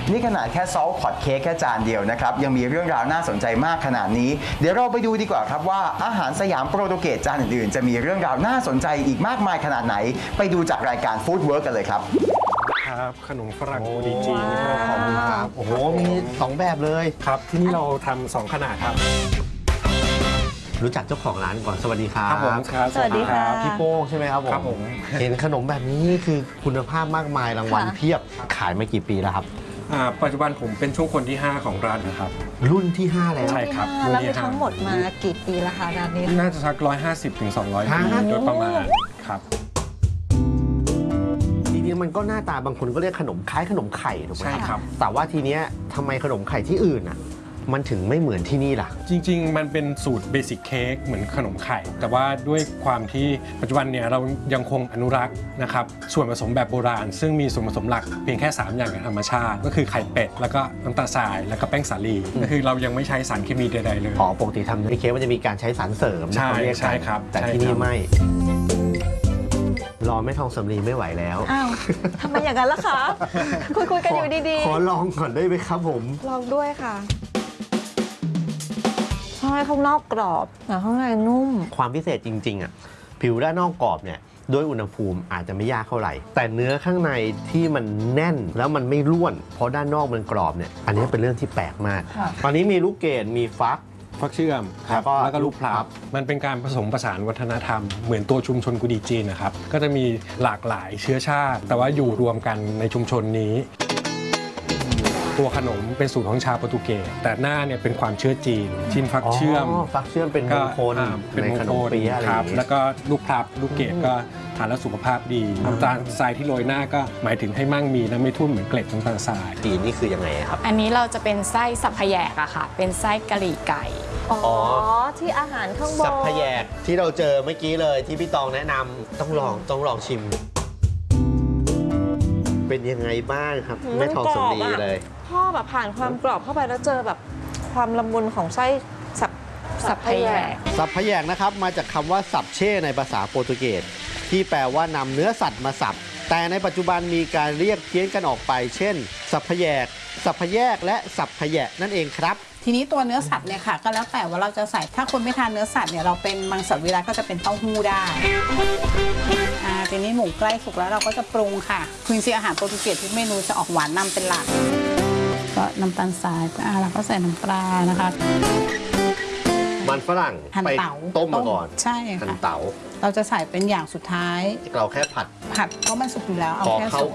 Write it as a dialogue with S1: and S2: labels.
S1: นี่ขนาดแค่ซอสพอตเค้กแค่จานเดียวนะครับยังมีเรื่องราวน่าสนใจมากขนาดนี้เดี๋ยวเราไปดูดีกว่าครับว่าอาหารสยามโปรตุเกสจานอื่นๆจะมีเรื่องราวน่าสนใจอีกมากมายขนาดไหนไปดูจากรายการฟู้ดเวิร์กกันเลยครับ
S2: ครับขนมฝรั่งกูดีจีนครับ
S3: ขอบคุณครับโอ้โหมี2แบบเลย
S2: ครับที่นี่เราทำ2ขนาดครับ
S3: รู้จักเจ้าของร้านก่อนสวัสดีครับ
S2: ครับผมครับ
S4: สวัสดีค่ะ
S3: พี่โป้งใช่ไหมครับผม
S2: ครับผม
S3: เห็นขนมแบบนี้นี่คือคุณภาพมากมายรางวัลเพียบขายมากี่ปีแล้วครับ
S2: ปัจจุบันผมเป็นช่วงคนที่5ของร้านนะครับ
S3: รุ่นที่5แล้ว
S2: ใช่ครับ
S4: แล้วมีทั้งหมดมากี่ปีละคะร้านนี้
S2: น่าจะสัก150 ถึง 200 ปีโดยประมาณครับ
S3: ทีนี้มันก็หน้าตาบางคนก็เรียกขนมคล้ายขนมไข่ถูกไหม
S2: ใช่ครับ
S3: แต่ว่าทีเนี้ยทำไมขนมไข่ที่อื่นอ่ะมันถึงไม่เหมือนที่นี่ล่ะ
S2: จริงๆมันเป็นสูตรเบสิกเค้กเหมือนขนมไข่แต่ว่าด้วยความที่ปัจจุบันเนี่ยเรายังคงอนุรักษ์นะครับส่วนผสมแบบโบราณซึ่งมีส่วนผสมหลักเพียงแค่3อย่างจากธรรมชาติก็คือไข่เป็ดแล้วก็น้ำตาลทรายแล้วก็แป้งสาลีก็คือเรายังไม่ใช้สารเคมีใดๆเลย
S3: อ๋อปกติทำในเค้กมันจะมีการใช้สารเสริม
S2: ใช่
S3: เขาเรียก
S2: ใช่ครับ
S3: แต่ที่นี่ไม่รอแม่ทองสำลีไม่ไหวแล้ว
S4: อ้าวทำไมอย่างนั้นล่ะคะ คุยกันอยู่ดีๆ
S3: ขอลองก่อนได้ไหมครับผม
S4: ลองด้วยค่ะใช่ข้างนอกกรอบแต่ข้างในนุ่ม
S3: ความพิเศษจริงๆอ่ะผิวด้านนอกกรอบเนี่ยด้วยอุณหภูมิอาจจะไม่ยากเท่าไหร่แต่เนื้อข้างในที่มันแน่นแล้วมันไม่ร่วนเพราะด้านนอกมันกรอบเนี่ยอันนี้เป็นเรื่องที่แปลกมากตอนนี้มีลูกเกดมีฟัก
S2: เชื่อมครับแล้วก็ลูกพลับมันเป็นการผสมผสานวัฒนธรรมเหมือนตัวชุมชนกุดีจีนนะครับก็จะมีหลากหลายเชื้อชาติแต่ว่าอยู่รวมกันในชุมชนนี้ตัวขนมเป็นสูตรของชาวโปรตุเกสแต่หน้าเนี่ยเป็นความเชื่อจีนชินฟักเชื่อม
S3: ฟักเชื่อมเป็นมงคลในขนมเปี๊ยะอะไรอย่างนี้
S2: แล้วก็ลูกพลับลูกเกดก็ทานแล้วสุขภาพดีน้ำตาลทรายที่โรยหน้าก็หมายถึงให้มั่งมีและไม่ทุ่มเหมือนเกล็ดน้ำตาลทราย
S3: จีนนี่คือยังไงครับ
S5: อันนี้เราจะเป็นไส้สับพะแยกอะค่ะเป็นไส้กะหรี่ไก่
S4: อ๋อที่อาหารข้างบน
S3: สับพะแยกที่เราเจอเมื่อกี้เลยที่พี่ตองแนะนำต้องลองชิมเป็นยังไงบ้างครับแม่ทองสำลีเลย
S4: พ่อแบบผ่านความกรอบเข้าไปแล้วเจอแบบความละมุนของไส้สับพะแยก
S3: สับพะแยกนะครับมาจากคำว่าสับเช่ในภาษาโปรตุเกสที่แปลว่านำเนื้อสัตว์มาสับแต่ในปัจจุบันมีการเรียกเพี้ยนกันออกไปเช่นสับพะแยกสับพะแยกและสับพะแยกนั่นเองครับ
S5: ทีนี้ตัวเนื้อสัตว์เนี่ยค่ะก็แล้วแต่ว่าเราจะใส่ถ้าคนไม่ทานเนื้อสัตว์เนี่ยเราเป็นมังสวิรัติก็จะเป็นเต้าหู้ได้ทีนี้หมูใกล้สุกแล้วเราก็จะปรุงค่ะคือจริงๆอาหารโปรตุเกสทุกเมนูจะออกหวานนำเป็นหลักก็น้ำตาลทรายเราก็ใส่น้ำปลานะคะ
S3: มันฝรั่งไปต้มมาก่อน
S5: ใช่ค่ะ
S3: หั่นเต๋า
S5: เราจะใส่เป็นอย่างสุดท้าย
S3: เราแค่ผัด
S5: เพราะมันสุกอยู่แล้วเอาแค่สุก